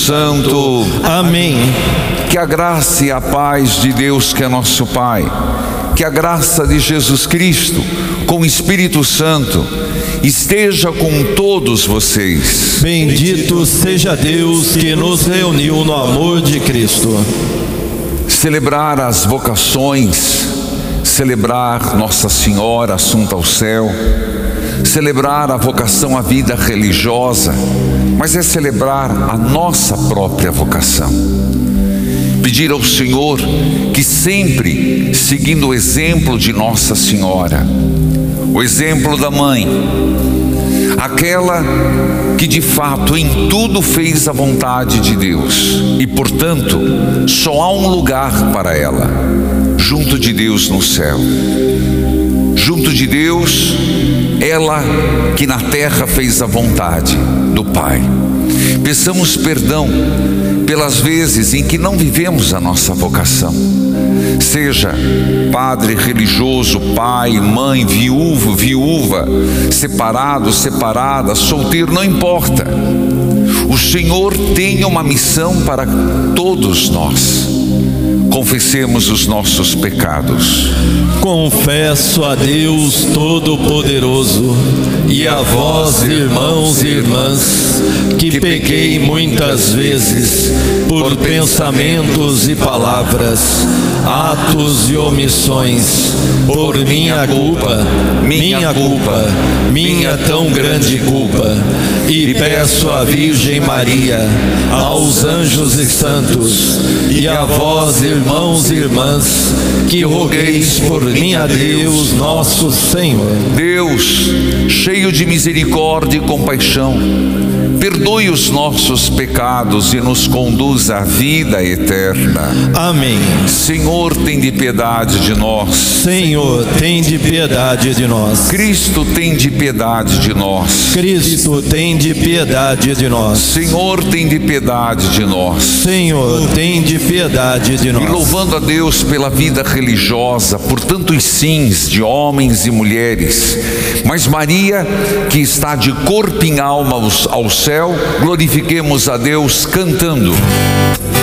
Santo. Amém. Que a graça e a paz de Deus, que é nosso Pai, que a graça de Jesus Cristo, com o Espírito Santo, esteja com todos vocês. Bendito seja Deus que nos reuniu no amor de Cristo. Celebrar as vocações, celebrar Nossa Senhora Assunta ao Céu, celebrar a vocação à vida religiosa, mas é celebrar a nossa própria vocação. Pedir ao Senhor que sempre, seguindo o exemplo de Nossa Senhora, o exemplo da mãe, aquela que de fato em tudo fez a vontade de Deus e portanto só há um lugar para ela, junto de Deus no céu. Junto de Deus, ela que na terra fez a vontade do Pai. Peçamos perdão pelas vezes em que não vivemos a nossa vocação. Seja padre religioso, pai, mãe, viúvo, viúva, separado, separada, solteiro, não importa. O Senhor tem uma missão para todos nós. Confessemos os nossos pecados. Confesso a Deus Todo-Poderoso e a vós, irmãos e irmãs, que pequei muitas vezes por pensamentos e palavras, atos e omissões, por minha culpa, minha tão grande culpa. E peço à Virgem Maria, aos anjos e santos, e a vós, irmãos e irmãs, que rogueis por mim a Deus nosso Senhor. Deus, cheio de misericórdia e compaixão, perdoe os nossos pecados e nos conduz à vida eterna. Amém. Senhor, tem de piedade de nós. Senhor, tem de piedade de nós. Cristo, tem de piedade de nós. Cristo, tem de piedade de nós. Senhor, tem de piedade de nós. Senhor, tem de piedade de nós. E louvando a Deus pela vida religiosa, por tantos sims de homens e mulheres, mas Maria, que está de corpo e alma ao céu, glorifiquemos a Deus cantando.